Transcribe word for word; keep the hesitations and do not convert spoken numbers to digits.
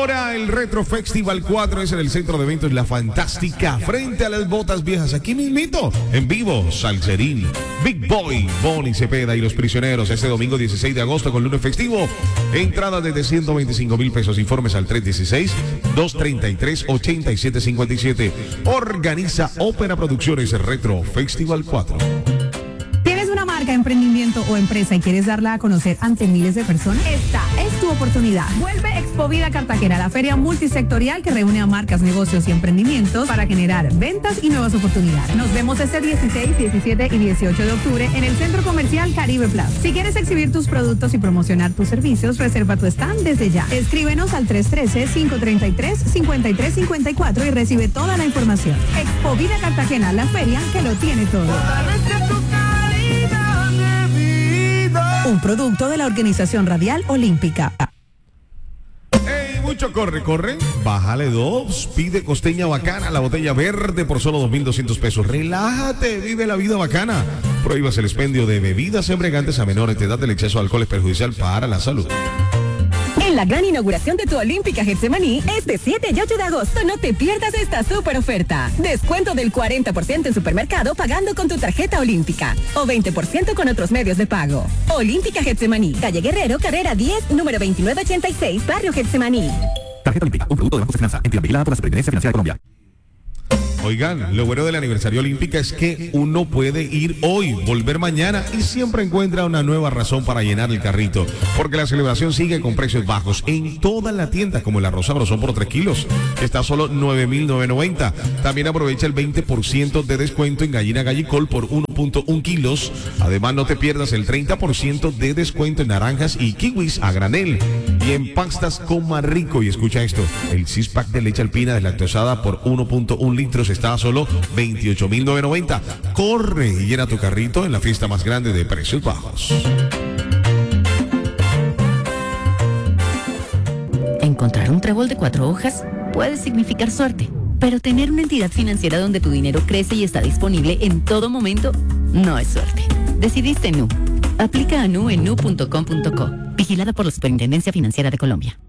Ahora el Retro Festival cuatro es en el centro de eventos La Fantástica, frente a las botas viejas, aquí mismito, en vivo, Salserín, Big Boy, Bonnie Cepeda y Los Prisioneros, este domingo dieciséis de agosto con lunes festivo. Entrada desde ciento veinticinco mil pesos. Informes al tres uno seis, dos tres tres, ocho siete cinco siete. Organiza Ópera Producciones Retro Festival cuatro. ¿Tienes una marca, emprendimiento o empresa y quieres darla a conocer ante miles de personas? Esta es tu oportunidad. Vuelve Expovida Cartagena, la feria multisectorial que reúne a marcas, negocios y emprendimientos para generar ventas y nuevas oportunidades. Nos vemos este dieciséis, diecisiete y dieciocho de octubre en el Centro Comercial Caribe Plaza. Si quieres exhibir tus productos y promocionar tus servicios, reserva tu stand desde ya. Escríbenos al tres uno tres, cinco tres tres, cinco tres cinco cuatro y recibe toda la información. Expovida Cartagena, la feria que lo tiene todo. Un producto de la Organización Radial Olímpica. Hey, mucho corre, corre. Bájale dos. Pide costeña bacana, la botella verde por solo dos mil doscientos pesos. Relájate, vive la vida bacana. Prohíbas el expendio de bebidas embriagantes a menores de edad. El exceso de alcohol es perjudicial para la salud. En la gran inauguración de tu Olímpica Getsemaní, este siete y ocho de agosto, no te pierdas esta super oferta. Descuento del cuarenta por ciento en supermercado pagando con tu tarjeta Olímpica o veinte por ciento con otros medios de pago. Olímpica Getsemaní, calle Guerrero, carrera diez, número veintinueve ochenta y seis, barrio Getsemaní. Tarjeta Olímpica, un producto de Banco de Finanza, entidad vigilada por la Superintendencia Financiera de Colombia. Oigan, lo bueno del aniversario olímpica es que uno puede ir hoy, volver mañana y siempre encuentra una nueva razón para llenar el carrito, porque la celebración sigue con precios bajos en todas las tiendas, como el arroz sabrosón por tres kilos, que está a solo nueve mil novecientos noventa. También aprovecha el veinte por ciento de descuento en gallina gallicol por uno punto uno kilos. Además, no te pierdas el treinta por ciento de descuento en naranjas y kiwis a granel. Y en pastas Coma Rico, y escucha esto, el six pack de leche alpina deslactosada por uno punto uno litros está a solo veintiocho mil novecientos noventa. Corre y llena tu carrito en la fiesta más grande de precios bajos. Encontrar un trébol de cuatro hojas puede significar suerte, pero tener una entidad financiera donde tu dinero crece y está disponible en todo momento no es suerte. Decidiste Nu. Aplica a Nu en nu punto com punto co. Vigilada por la Superintendencia Financiera de Colombia.